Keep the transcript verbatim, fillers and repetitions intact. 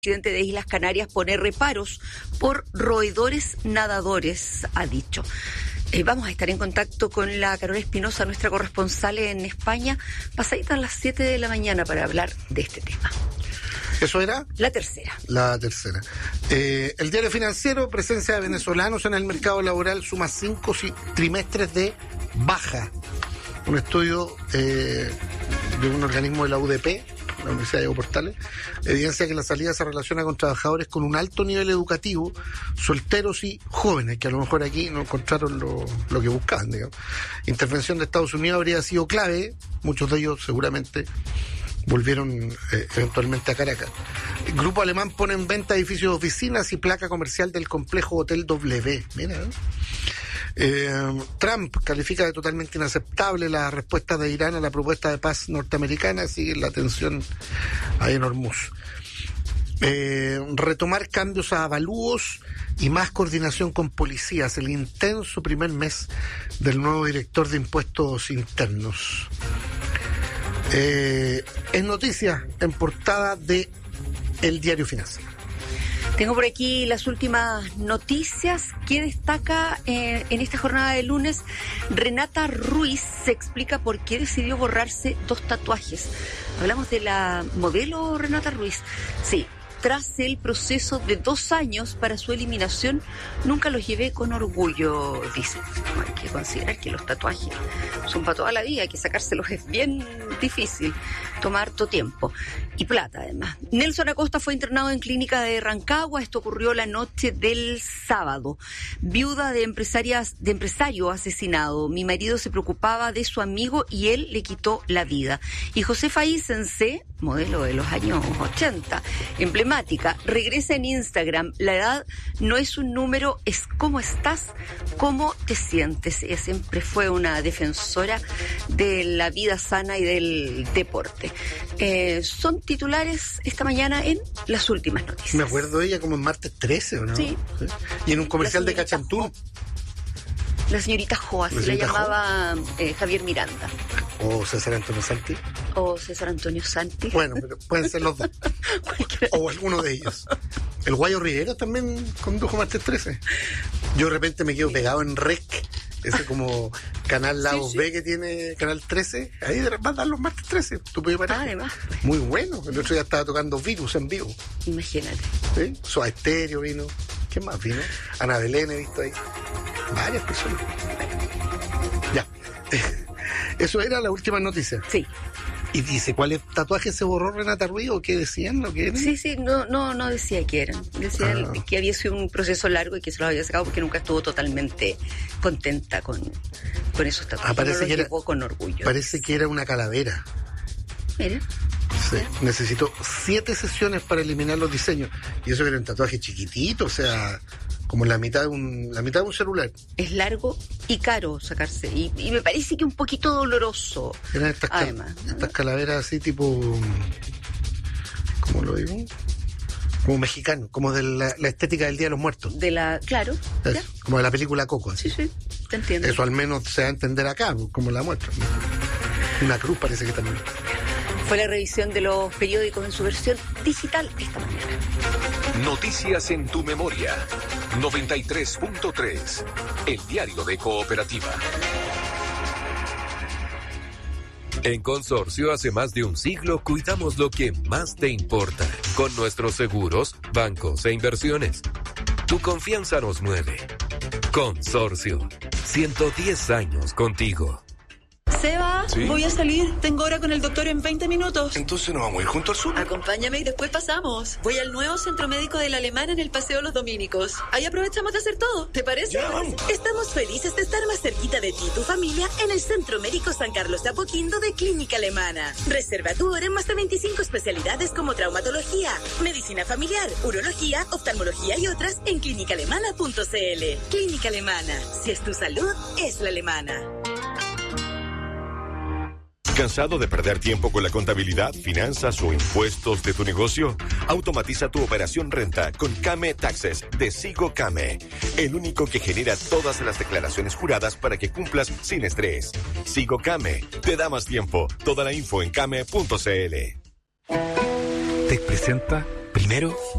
presidente de Islas Canarias pone reparos por roedores nadadores, ha dicho. Eh, vamos a estar en contacto con la Carola Espinosa, nuestra corresponsal en España, pasaditas a las siete de la mañana para hablar de este tema. ¿Eso era? La tercera. La tercera. Eh, el Diario Financiero, presencia de venezolanos en el mercado laboral suma cinco trimestres de baja. Un estudio eh, de un organismo de la U D P, la Universidad de Diego Portales, evidencia que la salida se relaciona con trabajadores con un alto nivel educativo, solteros y jóvenes, que a lo mejor aquí no encontraron lo, lo que buscaban, digamos. Intervención de Estados Unidos habría sido clave, muchos de ellos seguramente volvieron eh, eventualmente a Caracas. El grupo alemán pone en venta edificios de oficinas y placa comercial del complejo Hotel W. Mira, ¿eh? Eh, Trump califica de totalmente inaceptable la respuesta de Irán a la propuesta de paz norteamericana. Sigue la tensión ahí en Hormuz. Eh, retomar cambios a avalúos y más coordinación con policías. El intenso primer mes del nuevo director de impuestos internos. Eh, es noticia en portada de El Diario Financiero. Tengo por aquí las últimas noticias que destaca eh, en esta jornada de lunes. Renata Ruiz se explica por qué decidió borrarse dos tatuajes. Hablamos de la modelo Renata Ruiz. Sí, tras el proceso de dos años para su eliminación, nunca los llevé con orgullo, dice. Hay que considerar que los tatuajes son para toda la vida, hay que sacárselos, es bien difícil, toma harto tiempo y plata además. Nelson Acosta fue internado en clínica de Rancagua. Esto ocurrió la noche del sábado. Viuda de empresarias, de empresario asesinado. Mi marido se preocupaba de su amigo y él le quitó la vida. Y Josefa Isense, modelo de los años ochenta, emblemática, regresa en Instagram. La edad no es un número, es cómo estás, cómo te sientes. Ella siempre fue una defensora de la vida sana y del deporte. Eh, son titulares esta mañana en las últimas noticias. Me acuerdo de ella como en martes trece, ¿o no? Sí. ¿Sí? Y en un comercial de Cachantún. La señorita Jo, así la llamaba eh, Javier Miranda. O César Antonio Santi. O César Antonio Santi. Bueno, pero pueden ser los dos. O alguno de ellos. El Guayo Rivera también condujo martes trece. Yo de repente me quedo pegado en Rec, ese como canal Lagos sí, sí. B que tiene Canal trece. Ahí van a dar los martes trece. Tú puedes parar. Además. Pues. Muy bueno. El otro día estaba tocando Virus en vivo. Imagínate. ¿Sí? Soda Estéreo vino. ¿Quién más vino? Ana Belén he visto ahí. Varias personas. Ya. Eso era la última noticia. Sí. Y dice, ¿cuál tatuaje se borró Renata Ruiz o qué decían? ¿Lo que eran? Sí, sí, no, no, no decía que eran. Decía ah. que había sido un proceso largo y que se los había sacado porque nunca estuvo totalmente contenta con, con esos tatuajes. Ah, parece no los que era, llevó con orgullo. Parece que era una calavera. Mira. Sí, necesitó siete sesiones para eliminar los diseños. Y eso que era un tatuaje chiquitito, o sea, como la mitad de un, la mitad de un celular. Es largo y caro sacarse. Y, y me parece que un poquito doloroso. Eran estas, además, cal, ¿no? estas calaveras así tipo, ¿cómo lo digo? Como mexicano, como de la, la estética del Día de los Muertos. De la, claro. Eso, como de la película Coco. Así. Sí, sí, te entiendo. Eso al menos se va a entender acá, como la muestra. Una cruz parece que también. Fue la revisión de los periódicos en su versión digital esta mañana. Noticias en tu memoria. noventa y tres punto tres. El diario de Cooperativa. En Consorcio, hace más de un siglo, cuidamos lo que más te importa. Con nuestros seguros, bancos e inversiones. Tu confianza nos mueve. Consorcio. ciento diez años contigo. Seba, ¿sí? Voy a salir. Tengo hora con el doctor en veinte minutos. Entonces nos vamos a ir junto al sur. Acompáñame y después pasamos. Voy al nuevo centro médico del Alemán en el Paseo Los Dominicos. Ahí aprovechamos de hacer todo. ¿Te parece? Ya, vamos. Estamos felices de estar más cerquita de ti y tu familia en el Centro Médico San Carlos de Apoquindo de Clínica Alemana. Reserva tu hora en más de veinticinco especialidades como traumatología, medicina familiar, urología, oftalmología y otras en clínica alemana punto c l. Clínica Alemana. Si es tu salud, es la alemana. ¿Cansado de perder tiempo con la contabilidad, finanzas o impuestos de tu negocio? Automatiza tu operación renta con Came Taxes de Sigo Came, el único que genera todas las declaraciones juradas para que cumplas sin estrés. Sigo Came, te da más tiempo. Toda la info en came punto c l. Te presenta primero